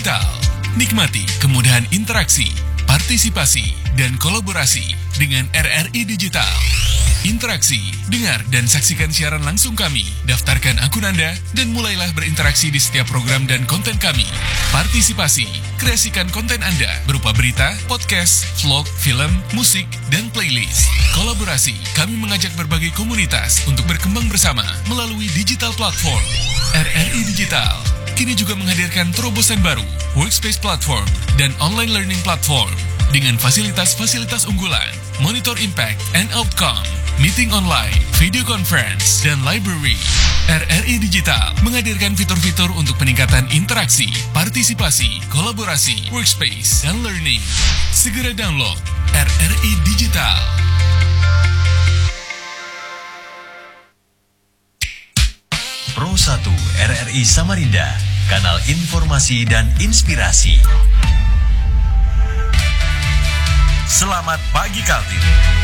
Digital. Nikmati kemudahan interaksi, partisipasi, dan kolaborasi dengan RRI Digital. Interaksi, dengar dan saksikan siaran langsung kami. Daftarkan akun Anda dan mulailah berinteraksi di setiap program dan konten kami. Partisipasi, kreasikan konten Anda berupa berita, podcast, vlog, film, musik, dan playlist. Kolaborasi, kami mengajak berbagai komunitas untuk berkembang bersama melalui digital platform. RRI Digital kini juga menghadirkan terobosan baru, workspace platform, dan online learning platform dengan fasilitas-fasilitas unggulan, monitor impact and outcome, meeting online, video conference, dan library. RRI Digital menghadirkan fitur-fitur untuk peningkatan interaksi, partisipasi, kolaborasi, workspace, dan learning. Segera download RRI Digital. Pro 1 RRI Samarinda, kanal informasi dan inspirasi. Selamat pagi Kaltim.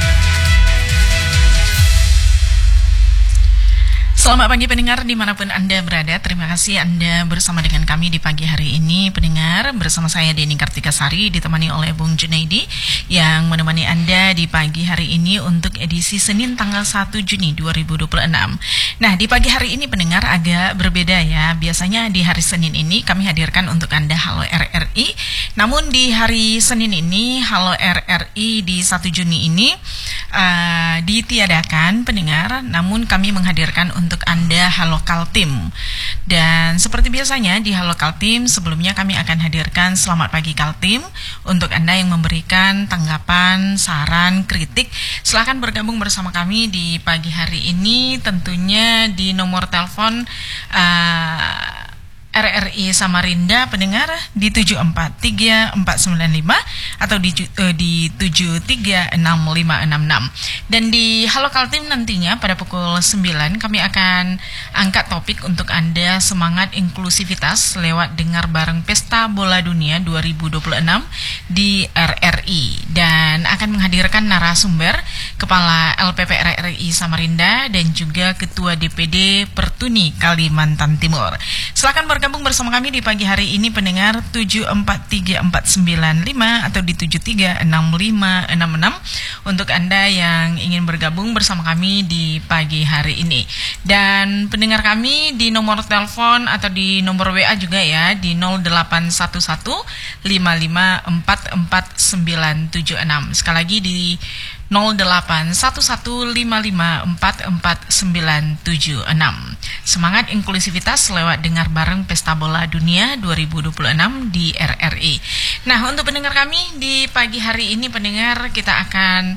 Selamat pagi pendengar dimanapun Anda berada. Terima kasih Anda bersama dengan kami di pagi hari ini. Pendengar, bersama saya Deni Kartikasari ditemani oleh Bung Junaidi yang menemani Anda di pagi hari ini untuk edisi Senin tanggal 1 Juni 2026. Nah, di pagi hari ini pendengar agak berbeda ya. Biasanya di hari Senin ini kami hadirkan untuk Anda Halo RRI. Namun di hari Senin ini Halo RRI di 1 Juni ini ditiadakan pendengar. Namun kami menghadirkan untuk Anda Halo Kaltim. Dan seperti biasanya di Halo Kaltim sebelumnya kami akan hadirkan Selamat Pagi Kaltim untuk Anda yang memberikan tanggapan, saran, kritik. Silakan bergabung bersama kami di pagi hari ini tentunya di nomor telepon RRI Samarinda pendengar di 743-495 atau di 736566. Dan di Halo Kaltim nantinya pada pukul 9 kami akan angkat topik untuk Anda semangat inklusivitas lewat dengar bareng Pesta Bola Dunia 2026 di RRI, dan akan menghadirkan narasumber Kepala LPP RRI Samarinda dan juga Ketua DPD Pertuni Kalimantan Timur. Silakan bergabung bersama kami di pagi hari ini pendengar 743-495 atau di 736566 untuk Anda yang ingin bergabung bersama kami di pagi hari ini. Dan pendengar kami di nomor telepon atau di nomor WA juga ya di 0811554496. Sekali lagi di 0811554496. Semangat inklusivitas lewat dengar bareng Pesta Bola Dunia 2026 di RRI. Nah, untuk pendengar kami di pagi hari ini pendengar kita akan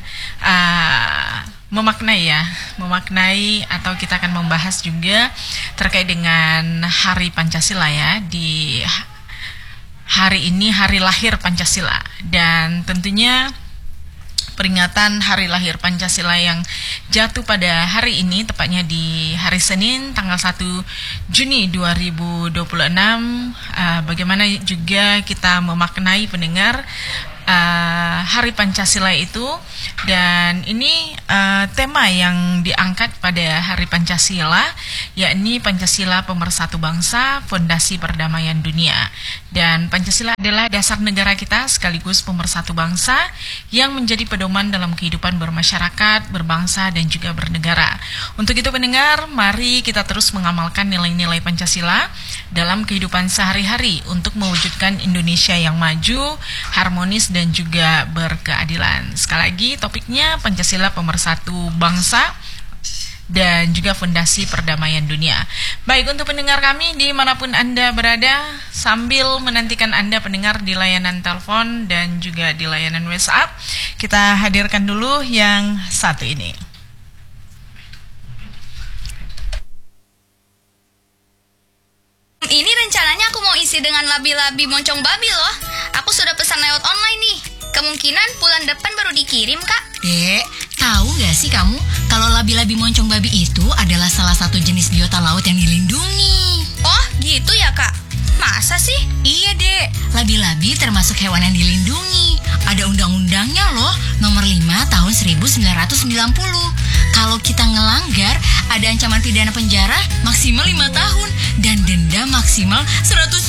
memaknai atau kita akan membahas juga terkait dengan Hari Pancasila ya. Di hari ini hari lahir Pancasila, dan tentunya peringatan hari lahir Pancasila yang jatuh pada hari ini, tepatnya di hari Senin tanggal 1 Juni 2026. Bagaimana juga kita memaknai pendengar Hari Pancasila itu, dan ini tema yang diangkat pada Hari Pancasila, yakni Pancasila Pemersatu Bangsa, Fondasi Perdamaian Dunia. Dan Pancasila adalah dasar negara kita sekaligus pemersatu bangsa yang menjadi pedoman dalam kehidupan bermasyarakat, berbangsa, dan juga bernegara. Untuk itu pendengar, mari kita terus mengamalkan nilai-nilai Pancasila dalam kehidupan sehari-hari untuk mewujudkan Indonesia yang maju, harmonis, dan juga berkeadilan. Sekali lagi topiknya Pancasila Pemersatu Bangsa dan juga Fondasi Perdamaian Dunia. Baik, untuk pendengar kami dimanapun Anda berada, sambil menantikan Anda pendengar di layanan telepon dan juga di layanan WhatsApp, kita hadirkan dulu yang satu ini. Ini rencananya aku mau isi dengan labi-labi moncong babi loh. Aku sudah pesan lewat online nih. Kemungkinan bulan depan baru dikirim, Kak. Dek, tahu gak sih kamu kalau labi-labi moncong babi itu adalah salah satu jenis biota laut yang dilindungi? Oh, gitu ya, Kak? Masa sih? Iya, Dek. Labi-labi termasuk hewan yang dilindungi. Ada undang-undangnya loh, nomor 5 tahun 1990. Kalau kita ngelanggar, ada ancaman pidana penjara maksimal 5 tahun dan denda maksimal 100